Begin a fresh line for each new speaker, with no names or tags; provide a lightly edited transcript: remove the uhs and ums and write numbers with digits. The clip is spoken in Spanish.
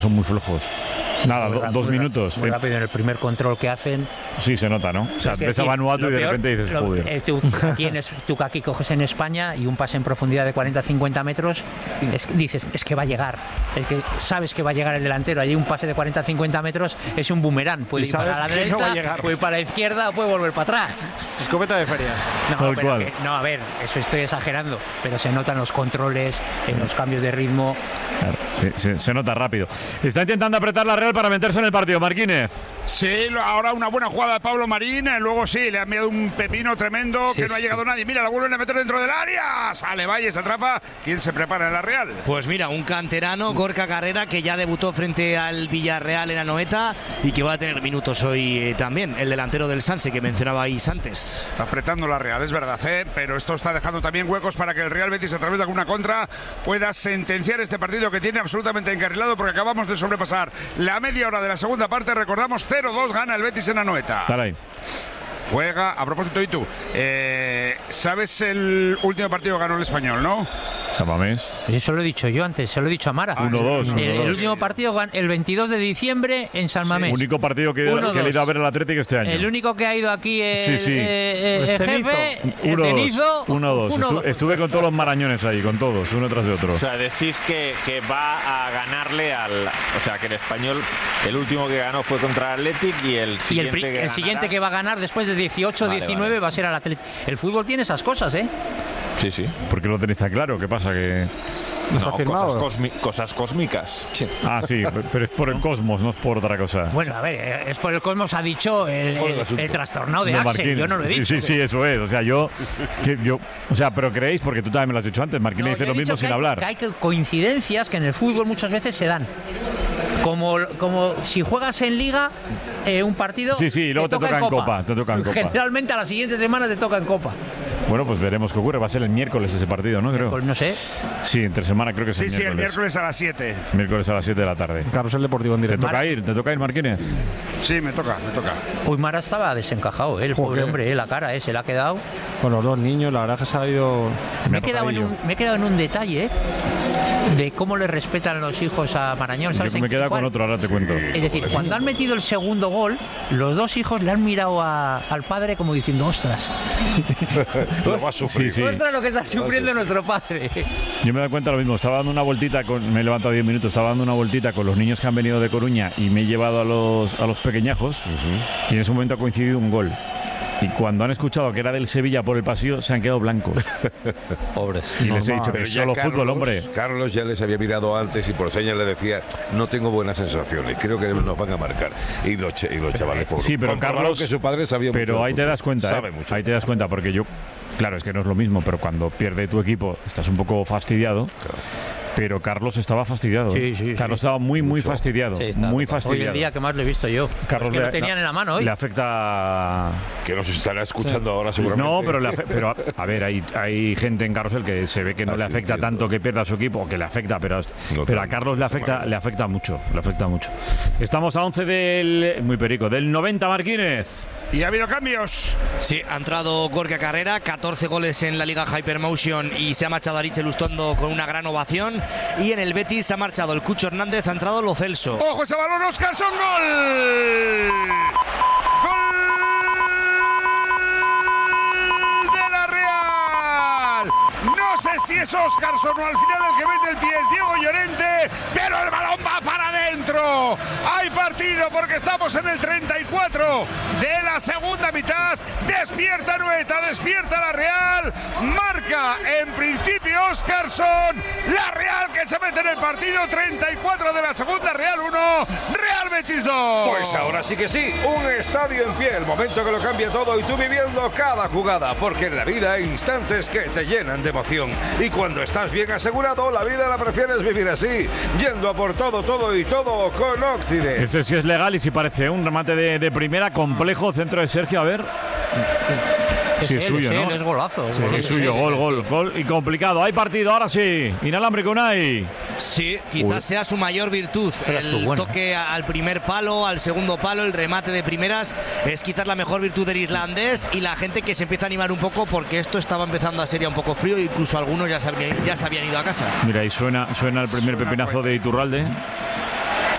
son muy flojos. Nada, 2 minutos.
Muy rápido en el primer control que hacen.
Sí, se nota, ¿no? O sea, ves a Vanuatu y de repente dices, joder.
Tú aquí coges en España y un pase en profundidad de 40-50 metros, dices, es que va a llegar. Es que sabes que va a llegar el delantero. Allí un pase de 40-50 metros es un boomerang. Puede ir para la derecha, puede ir para la izquierda o puede volver para atrás.
Escopeta de ferias.
No, a ver, eso estoy exagerando, pero se notan los controles, en los cambios de ritmo.
Claro, sí, se nota rápido. Está intentando apretar la Real para meterse en el partido, Marquínez.
Sí, ahora una buena jugada de Pablo Marín, luego sí, le ha enviado un pepino tremendo que no ha llegado nadie. Mira, la vuelven a meter dentro del área. Sale Valle, se atrapa. ¿Quién se prepara en la Real?
Pues mira, un canterano, Gorka Carrera, que ya debutó frente al Villarreal en Anoeta y que va a tener minutos hoy también, el delantero del Sanse que mencionabais antes.
Está apretando la Real, es verdad, pero esto está dejando también huecos para que el Real Betis, a través de alguna contra, pueda sentenciar este partido que tiene absolutamente encarrilado, porque acabamos de sobrepasar la media hora de la segunda parte. Recordamos, 0-2 gana el Betis en Anoeta.
Caray.
Juega, a propósito, y tú, ¿sabes el último partido que ganó el Español, no?
Samamés.
Eso lo he dicho yo antes, se lo he dicho a Mara.
1-2.
El último partido, el 22 de diciembre en San Mamés.
Sí. Único partido que le he ido a ver al Atlético este año.
El único que ha ido aquí el jefe,
1-2. Estuve con todos los marañones ahí, con todos, uno tras de otro.
O sea, decís que va a ganarle o sea, que el Español, el último que ganó fue contra el Athletic y el siguiente
que va a ganar después de 18-19 va a ser al Athletic. El fútbol tiene esas cosas, ¿eh?
Sí.
¿Por qué lo tenéis tan claro? ¿Qué pasa? Que
no está firmado.
Cosas cósmicas.
Sí. Ah, sí, pero es por el cosmos, no es por otra cosa.
Bueno, a ver, es por el cosmos, ha dicho el trastornado de Axel. Yo no lo he dicho.
Sí, eso es. O sea, pero creéis, porque tú también me lo has dicho antes, Marquínez dice lo mismo sin hablar.
Que hay coincidencias que en el fútbol muchas veces se dan. Como si juegas en Liga un partido.
Sí, luego te toca en Copa.
Generalmente a la siguiente semana te toca en Copa.
Bueno, pues veremos qué ocurre. Va a ser el miércoles ese partido, ¿no? Creo.
No sé.
Sí, entre semana creo que es el miércoles.
Sí, el miércoles a las 7.
Miércoles a las 7 de la tarde.
Carrusel Deportivo en directo.
¿Te toca ir, Marquínez?
Sí, me toca.
Uy, Mara estaba desencajado, el pobre hombre, la cara, se le ha quedado.
Con los dos niños, la verdad que se ha ido.
Me he quedado en un detalle de cómo le respetan los hijos a Marañón. ¿Sabes?
Me queda con otro, ahora te cuento.
Es decir, cuando han metido el segundo gol, los dos hijos le han mirado al padre como diciendo, ostras.
Lo va a sufrir.
Sí.
Ostras, lo que está sufriendo nuestro padre.
Yo me doy cuenta lo mismo. Estaba dando una vueltita, me he levantado 10 minutos, estaba dando una vueltita con los niños que han venido de Coruña y me he llevado a los pequeñajos y en ese momento ha coincidido un gol. Y cuando han escuchado que era del Sevilla por el pasillo, se han quedado blancos.
Pobres.
Y les he dicho que solo fútbol, hombre.
Carlos ya les había mirado antes y por señas le decía, no tengo buenas sensaciones, creo que nos van a marcar. Y los chavales, por
sí, pero Carlos,
que su padre sabía
pero
mucho
ahí te das cuenta, ahí te das cuenta, porque yo, claro, es que no es lo mismo, pero cuando pierde tu equipo estás un poco fastidiado. Claro. Pero Carlos estaba fastidiado.
Sí.
Carlos estaba muy fastidiado. Sí, muy fastidiado.
Hoy el día que más lo he visto yo.
Carlos
que lo tenían en la mano hoy.
Le afecta.
Que nos estará escuchando ahora seguramente.
No, pero a ver, hay gente en Carrusel que se ve que no le afecta tanto que pierda su equipo, que le afecta, pero a Carlos le afecta mucho. Estamos a 11 del 90, Marquínez.
¿Y ha habido cambios?
Sí, ha entrado Gorka Carrera, 14 goles en la Liga Hypermotion y se ha marchado Aritz Lustondo con una gran ovación. Y en el Betis se ha marchado el Cucho Hernández, ha entrado Lo Celso.
¡Ojo ese balón, Óscarson! ¡Gol! ¡Gol de la Real! No sé si es Óscarson o al final el que mete el pie es Diego Llorente, pero el balón va para adentro. Hay partido porque estamos en el 34 de la segunda mitad. Despierta Anoeta, despierta la Real. Marca en principio Óscarson. La Real que se mete en el partido. 34 de la segunda, Real 1, Real Betis 2.
Pues ahora sí que sí, un estadio en pie, el momento que lo cambia todo y tú viviendo cada jugada, porque en la vida hay instantes que te llenan de emoción. Y cuando estás bien asegurado, la vida la prefieres vivir así, yendo a por todo con Occident.
Ese sí es legal y sí parece un remate de primera, complejo, centro de Sergio, a ver. Sí, es suyo, ¿no?
Es golazo.
Sí, es suyo, gol y complicado. Hay partido, ahora sí. Inalámbrico, Unai.
Sí, quizás sea su mayor virtud. El toque al primer palo, al segundo palo, el remate de primeras es quizás la mejor virtud del islandés y la gente que se empieza a animar un poco porque esto estaba empezando a ser ya un poco frío e incluso algunos ya se habían ido a casa.
Mira, ahí suena el primer pepinazo de Iturralde.